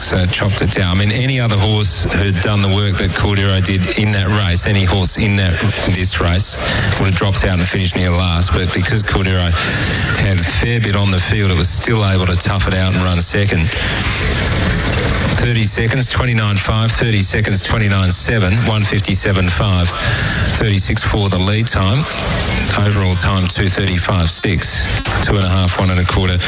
just chopped it down. I mean, any other horse who'd done the work that Cordero did in that race, any horse in this race would have dropped out and finished near last. But because Cordero had a fair bit on the field, it was still able to tough it out and run second. 30 seconds, 29.5, 30 seconds, 29.7, 157.5, 36.4 the lead time. Overall time 2:35.6, 2.5, 1 1/4,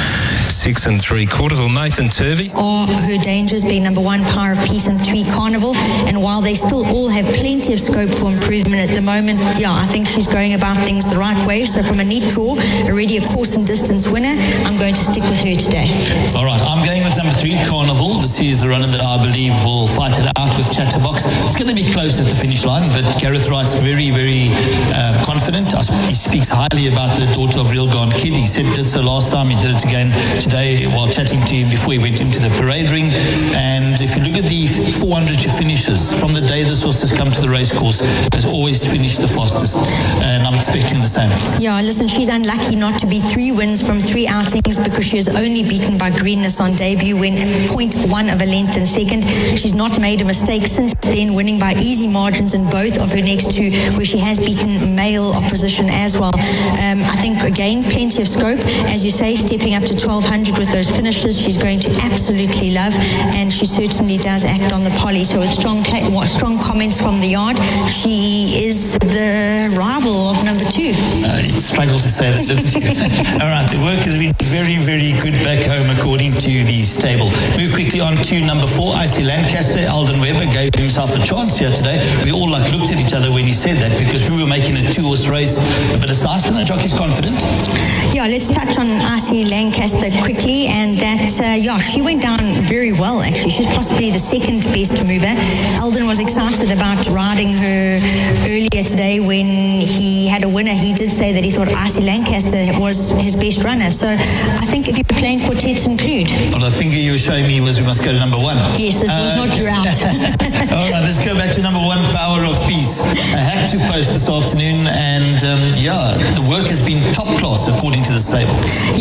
6 3/4. Well, Nathan Turvey. Are her dangers being number 1 Power of Peace and 3 Carnival, and while they still all have plenty of scope for improvement at the moment, I think she's going about things the right way. So from a neat draw, already a course and distance winner, I'm going to stick with her today. All right, I'm going with number 3 Carnival. This is the runner that I believe will fight it out with Chatterbox. It's going to be close at the finish line, but Gareth Wright's very, very confident. He speaks highly about the daughter of Real Gone Kid. He did so last time, he did it again today while chatting to him before he went into the parade ring. And if you look at the 400 finishes, from the day this horse has come to the race course, has always finished the fastest. And I'm expecting the same. Yeah, listen, she's unlucky not to be 3 wins from 3 outings because she was only beaten by Greenness on debut when 0.1 of a length in second. She's not made a mistake since then, winning by easy margins in both of her next 2, where she has beaten male opposition as well. I think, again, plenty of scope. As you say, stepping up to 1,200 with those finishes, she's going to absolutely love, and she certainly does act on the poly. So with strong comments from the yard, she is the rival of number 2. It struggled to say that, didn't you? All right, the work has been very, very good back home according to the stable. Move quickly on to number 4, Icy Lancaster. Alden Weber gave himself a chance here today. We all looked at each other when he said that, because we were making a 2-horse race. But it's nice when the jockey's confident. Yeah, let's touch on Icy Lancaster quickly, and that, she went down very well, actually. She's possibly the second best mover. Alden was excited about riding her earlier today when he had a winner. He did say that he thought Icy Lancaster was his best runner. So I think if you're playing quartets, include. Well, the finger you were showing me was we must go to number 1. Yes, it was not your out. All right, let's go back to number 1, Power of Peace. I had to post this afternoon, and the work has been top class according to the stable.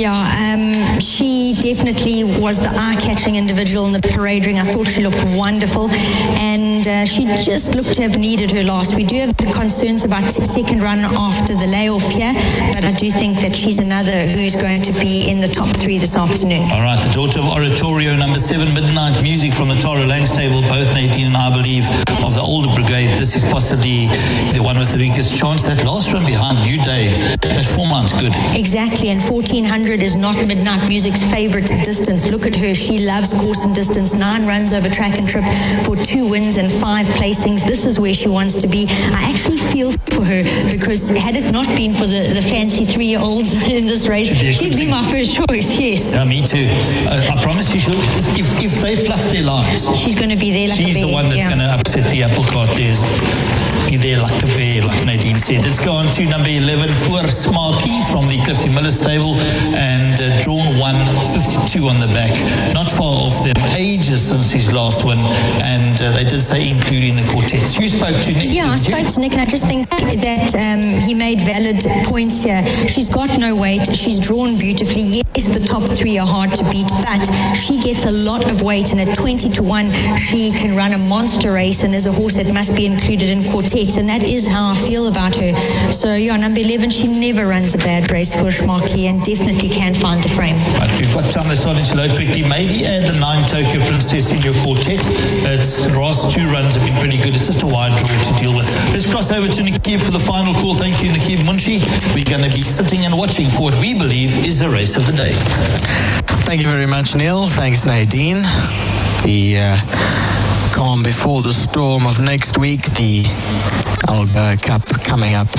She definitely was the eye-catching individual in the parade ring. I thought she looked wonderful, and she just looked to have needed her last. We do have the concerns about second run after the layoff here, but I do think that she's another who's going to be in the top 3 this afternoon. All right, the daughter of Oratorio, number 7, Midnight Music from the Tara Lang stable. Both Nadine and I believe of the older brigade. This is possibly the one with the biggest chance. That last run behind New Day, that 4 months good. Exactly, and 1,400 is not Midnight Music's favourite distance. Look at her, she loves course and distance. 9 runs over track and trip for 2 wins and 5 placings. This is where she wants to be. I actually feel for her, because had it not been for the fancy 3-year-olds in this race, she'd be my first choice, yes. Yeah, me too. I promise you, if they fluff their lines, she's going to be there like she's a bear. The one that's going to upset the apple cart. Be there like a bear, like Nadine said. Let's go on to number 11, Voor Smarky from the Cliffy Miller stable, and drawn 152 on the back. Not far off them, ages since his last win, and they did say including the quartets. You spoke to Nick. Yeah, I spoke to Nick, and I just think that he made valid points here. She's got no weight. She's drawn beautifully. Yes, the top 3 are hard to beat, but she gets a lot of weight, and at 20-1, she can run a monster race, and is a horse that must be included in quartets, and that is how I feel about her. So, number 11, she never runs a bad race for Schmarky, and definitely can find the frame. Right, we've got time that's starting to load quickly. Maybe add the 9 Tokyo Princess in your quartet. The last 2 runs have been pretty good. It's just a wide draw to deal with. Let's cross over to Nakeeb for the final call. Thank you, Nakeeb Munshi. We're going to be sitting and watching for what we believe is the race of the day. Thank you very much, Neil. Thanks, Nadine. The calm before the storm of next week, the Alba Cup coming up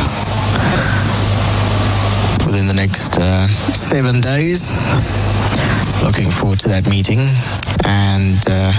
within the next 7 days. Looking forward to that meeting. And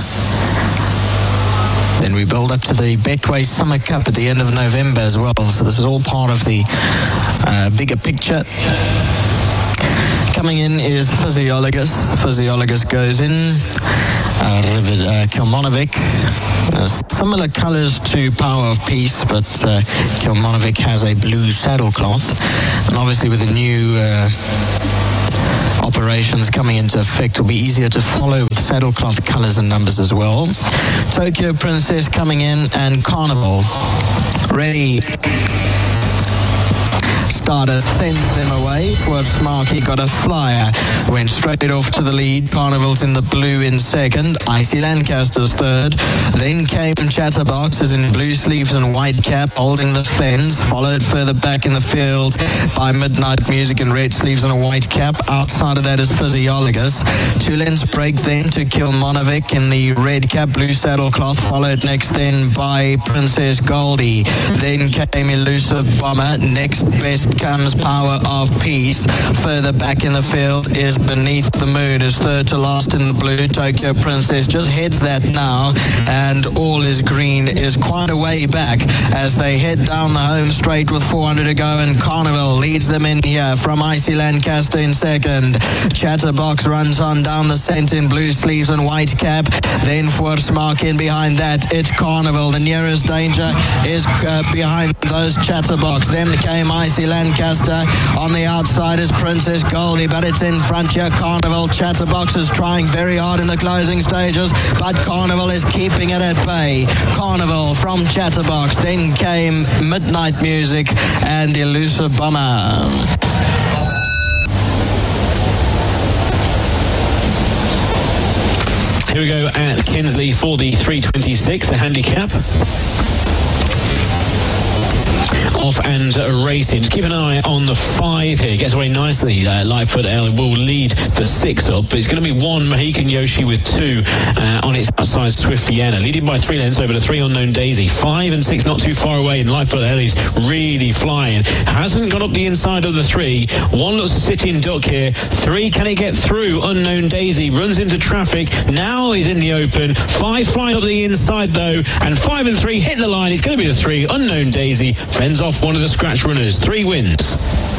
then we build up to the Betway Summer Cup at the end of November as well. So this is all part of the bigger picture. Coming in is Physiologus. Physiologus goes in. Kilmonovic. Similar colours to Power of Peace, but Kilmonovic has a blue saddlecloth. And obviously with the new operations coming into effect. It'll be easier to follow with saddlecloth colours and numbers as well. Tokyo Princess coming in, and Carnival ready. Starter sends them away. Schwarzmark got a flyer. Went straight off to the lead. Carnival's in the blue in second. Icy Lancaster's third. Then came Chatterbox, is in blue sleeves and white cap, holding the fence. Followed further back in the field by Midnight Music in red sleeves and a white cap. Outside of that is Physiologus. 2 lengths break then to Kilmonovic in the red cap, blue saddlecloth. Followed next then by Princess Goldie. Then came Elusive Bomber. Next best comes Power of Peace. Further back in the field is Beneath the Moon, is third to last in the blue. Tokyo Princess just heads that now, and All Is Green is quite a way back as they head down the home straight with 400 to go, and Carnival leads them in here from Icy Lancaster in second. Chatterbox runs on down the scent in blue sleeves and white cap. Then Schwarzmark in behind that. It's Carnival. The nearest danger is behind those Chatterbox. Then came Icy Lancaster. On the outside is Princess Goldie, but it's in front here. Carnival. Chatterbox is trying very hard in the closing stages, but Carnival is keeping it at bay. Carnival from Chatterbox. Then came Midnight Music and Elusive Bomber. Here we go at Kinsley for the 326, a handicap. Off and racing. Just keep an eye on the 5 here. Gets away nicely. Lightfoot L will lead the 6 up, but it's going to be 1 Mohican Yoshi with 2 on its outside Swift Vienna, leading by 3 lengths over the 3 Unknown Daisy. 5 and 6 not too far away, and Lightfoot L is really flying. Hasn't gone up the inside of the 3. 1 looks to sit in duck here. 3, can it get through? Unknown Daisy runs into traffic. Now he's in the open. 5 flying up the inside though, and 5 and 3 hit the line. It's going to be the 3 Unknown Daisy. Fends off one of the scratch runners. 3 wins.